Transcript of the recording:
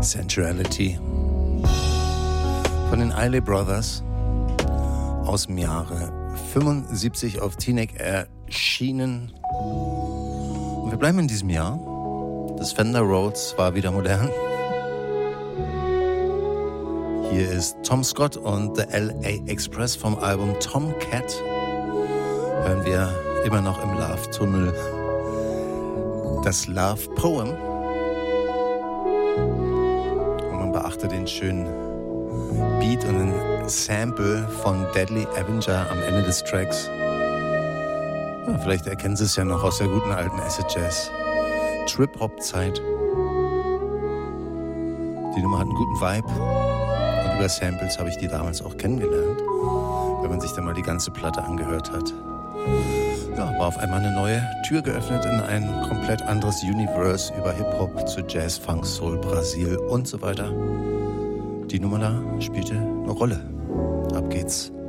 Sensuality von den Isley Brothers aus dem Jahre 75 auf Teaneck erschienen. Und wir bleiben in diesem Jahr. Das Fender Rhodes war wieder modern. Hier ist Tom Scott und The LA Express vom Album Tomcat. Hören wir immer noch im Love-Tunnel das Love Poem. Und man beachte den schönen Beat und den Sample von Deadly Avenger am Ende des Tracks. Ja, vielleicht erkennen Sie es ja noch aus der guten alten Acid Jazz Trip-Hop-Zeit. Die Nummer hat einen guten Vibe. Und über Samples habe ich die damals auch kennengelernt, wenn man sich dann mal die ganze Platte angehört hat. Ja, war auf einmal eine neue Tür geöffnet in ein komplett anderes Universe über Hip-Hop zu Jazz, Funk, Soul, Brasil und so weiter. Die Nummer da spielte eine Rolle. Ab geht's.